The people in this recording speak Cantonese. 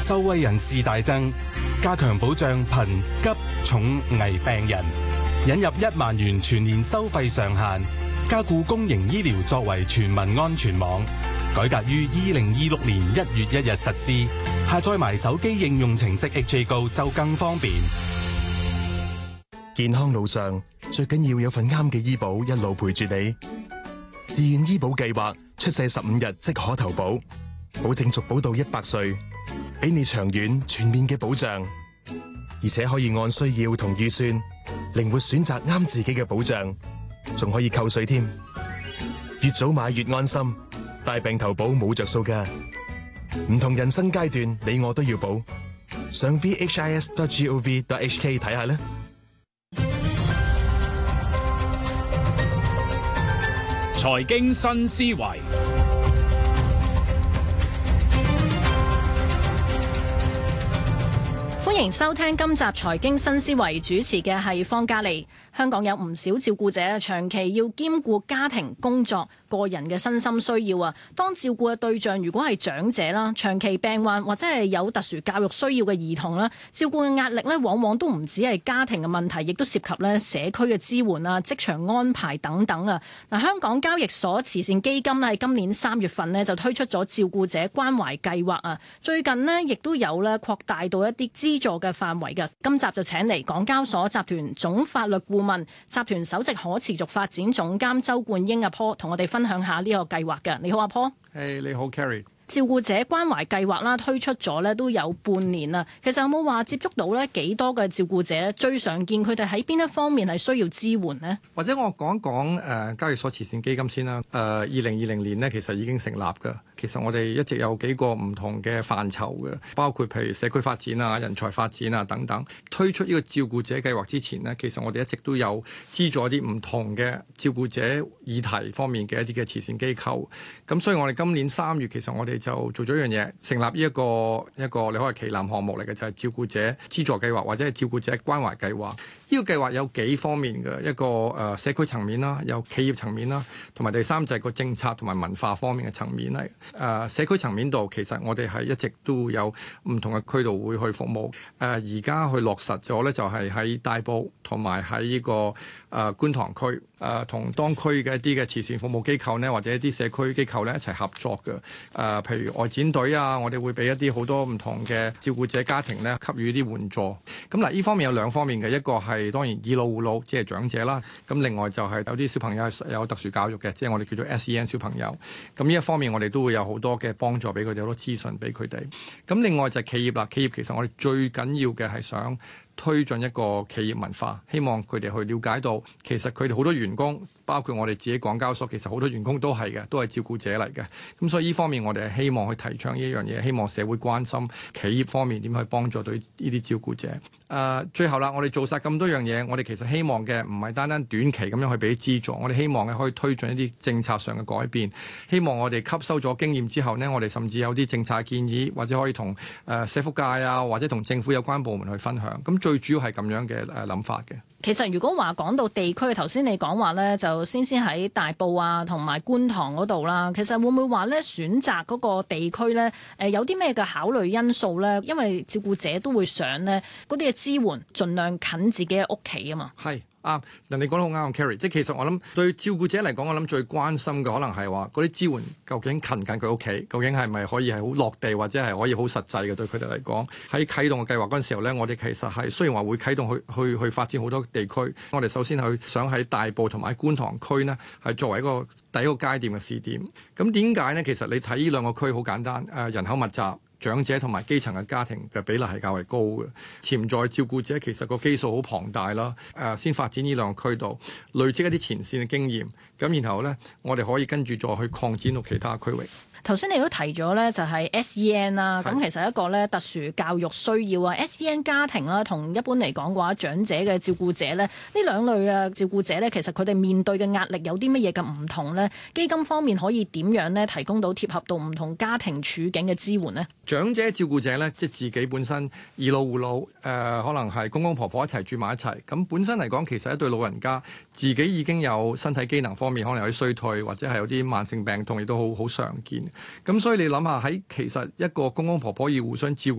受惠人士大增，加強保障貧急重危病人，引入1萬元全年收費上限，加固公營醫療作為全民安全網，改革於2026年1月1日實施。下載埋手機應用程式 HA Go 就更方便。 健康路上最緊要有份啱嘅醫保一路陪住你。自願醫保計劃出世15日即可投保，保證續保到100歲，俾你長遠全面嘅保障，而且可以按需要同預算靈活選擇啱自己嘅保障，仲可以扣稅添。越早買越安心，大病投保冇着數㗎。唔同人生階段，你我都要保。上 vhis.gov.hk 睇下啦。 財經新思維， 歡迎收聽今集財經新思維，主持嘅係方嘉利。香港有唔少照顧者長期要兼顧家庭、工作、個人嘅身心需要啊。當照顧嘅對象如果係長者啦、長期病患或者係有特殊教育需要嘅兒童啦，照顧嘅壓力咧往往都唔止係家庭嘅問題，亦都涉及咧社區嘅支援啊、職場安排等等啊。嗱，香港交易所慈善基金喺今年3月份咧就推出咗照顧者關懷計劃啊。最近咧亦都有咧擴大到一啲資助嘅範圍嘅。今集就請嚟港交所集團總法律顧問、集團首席可持續發展總監周冠英阿 Paul 同我哋分享下呢個計劃嘅。你好，阿 Paul。 你好 Carrie。 照顧者關懷計劃啦，推出咗咧都有半年啦。其實有冇話接觸到咧幾多嘅照顧者？最常見佢哋喺邊一方面係需要支援呢？ 或者我講講交易所慈善基金先啦。2020年呢，其實已經成立㗎。其實我哋一直有幾個唔同嘅範疇嘅，包括譬如社區發展啊、人才發展啊等等。推出呢個照顧者計劃之前呢，其實我哋一直都有資助一啲唔同嘅照顧者議題方面嘅一啲嘅慈善機構。咁所以我哋今年3月其實我哋就做咗一樣嘢，成立呢一個你可以話旗艦項目嚟嘅，就係照顧者資助計劃或者係照顧者關懷計劃。呢個計劃有幾方面嘅，一個社區層面啦，有企業層面啦，同埋第三就係個政策同埋文化方面嘅層面嚟。社區層面度其實我哋係一直都有唔同嘅區度會去服務。而家去落實咗咧，就係喺大埔同埋喺呢個觀塘區同當區嘅一啲嘅慈善服務機構呢，或者一啲社區機構咧一齊合作嘅。譬如外展隊啊，我哋會俾一啲好多唔同嘅照顧者家庭咧給予啲援助。咁嗱，呢方面有兩方面嘅，一個係當然以老護老，即係長者啦。咁另外就係有啲小朋友係有特殊教育嘅，即係我哋叫做 SEN 小朋友。咁呢一方面我哋都會有好多嘅幫助俾佢哋，好多資訊俾佢哋。咁另外就係企業啦，企業其實我哋最緊要嘅係想推進一個企業文化，希望佢哋去了解到其實佢哋好多員工，包括我哋自己港交所，其實好多員工都係嘅，都係照顧者嚟嘅。咁所以呢方面我哋係希望去提倡呢一樣嘢，希望社會關心企業方面點去幫助到呢啲照顧者。最後啦，我哋做晒咁多樣嘢，我哋其實希望嘅唔係單單短期咁樣去俾資助，我哋希望嘅可以推進一啲政策上嘅改變。希望我哋吸收咗經驗之後呢，我哋甚至有啲政策建議，或者可以同社福界啊，或者同政府有關部門去分享。咁最主要係咁樣嘅諗法嘅。 其實如果話講到地區，頭先你講話咧，就先喺大埔啊同埋觀塘嗰度啦。其實會唔會話咧選擇嗰個地區咧？有啲咩嘅考慮因素咧？因為照顧者都會想咧嗰啲嘅支援盡量近自己嘅屋企啊嘛。 係。嗱，你講得好啱 Carrie， 即係其實我諗對照顧者嚟講，我諗最關心嘅可能係話嗰啲支援究竟近唔近佢屋企，究竟係咪可以係好落地或者係可以好實際嘅對佢哋嚟講。喺啟動嘅計劃嗰陣時候咧，我哋其實係雖然話會啟動去發展好多地區，我哋首先去想喺大埔同埋觀塘區呢，係作為第一個階段嘅試點。咁點解呢？其實你睇呢兩個區好簡單，人口密集。長者同埋基層嘅家庭嘅比例係較為高嘅，潛在照顧者其實個基數好龐大啦。先發展呢兩個區度，累積一啲前線嘅經驗，咁然後呢，我哋可以跟住再去擴展到其他區域。 頭先你都提咗咧，就係 SEN 啦，咁其實一個咧特殊教育需要啊 SEN 家庭啦，同一般嚟講嘅話，長者嘅照顧者咧，呢兩類嘅照顧者咧，其實佢哋面對嘅壓力有啲乜嘢嘅唔同咧？基金方面可以點樣咧提供到貼合到唔同家庭處境嘅支援呢？ 長者照顧者咧，即係自己本身以老護老，可能係公公婆婆一齊住埋一齊，咁本身嚟講，其實一對老人家自己已經有身體機能方面可能有啲衰退，或者係有啲慢性病痛，亦都好常見。咁所以你諗下喺其實一個公公婆婆要互相照顧